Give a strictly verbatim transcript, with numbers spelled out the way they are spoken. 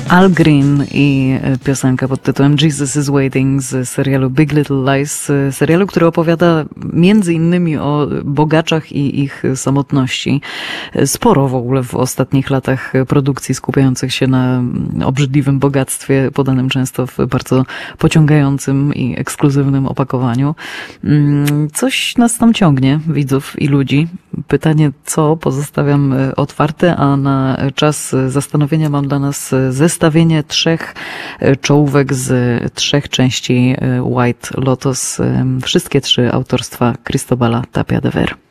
Al Green i piosenka pod tytułem Jesus is Waiting z serialu Big Little Lies, serialu, który opowiada między innymi o bogaczach i ich samotności. Sporo w ogóle w ostatnich latach produkcji skupiających się na obrzydliwym bogactwie, podanym często w bardzo pociągającym i ekskluzywnym opakowaniu. Coś nas tam ciągnie, widzów i ludzi. Pytanie co pozostawiam otwarte, a na czas zastanowienia mam dla nas zestawienie trzech czołówek z trzech części White Lotus. Wszystkie trzy autorstwa Cristobala Tapia de Ver.